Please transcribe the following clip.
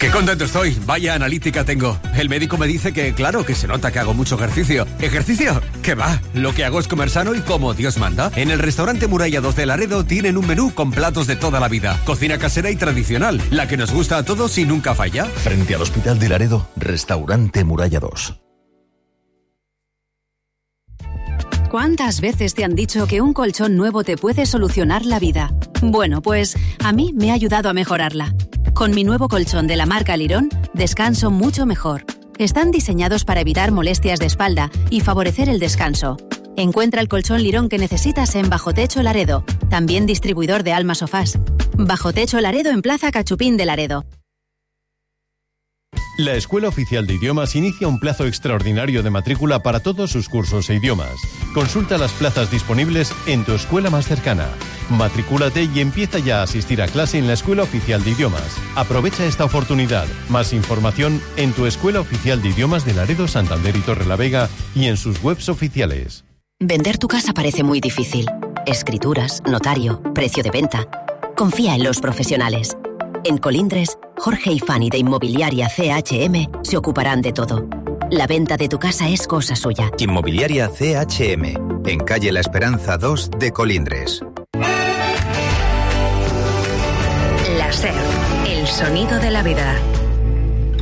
Qué contento estoy, vaya analítica tengo. El médico me dice que, claro, que se nota que hago mucho ejercicio. ¿Ejercicio? ¿Qué va? Lo que hago es comer sano y como Dios manda. En el restaurante Muralla 2 de Laredo tienen un menú con platos de toda la vida. Cocina casera y tradicional, la que nos gusta a todos y nunca falla. Frente al Hospital de Laredo, restaurante Muralla 2. ¿Cuántas veces te han dicho que un colchón nuevo te puede solucionar la vida? Bueno, pues a mí me ha ayudado a mejorarla. Con mi nuevo colchón de la marca Lirón, descanso mucho mejor. Están diseñados para evitar molestias de espalda y favorecer el descanso. Encuentra el colchón Lirón que necesitas en Bajo Techo Laredo, también distribuidor de Alma Sofás. Bajo Techo Laredo en Plaza Cachupín de Laredo. La Escuela Oficial de Idiomas inicia un plazo extraordinario de matrícula para todos sus cursos e idiomas. Consulta las plazas disponibles en tu escuela más cercana. Matricúlate y empieza ya a asistir a clase en la Escuela Oficial de Idiomas. Aprovecha esta oportunidad. Más información en tu Escuela Oficial de Idiomas de Laredo, Santander y Torrelavega y en sus webs oficiales. Vender tu casa parece muy difícil. Escrituras, notario, precio de venta. Confía en los profesionales. En Colindres, Jorge y Fanny de Inmobiliaria CHM se ocuparán de todo. La venta de tu casa es cosa suya. Inmobiliaria CHM, en calle La Esperanza 2 de Colindres. La SER, el sonido de la vida.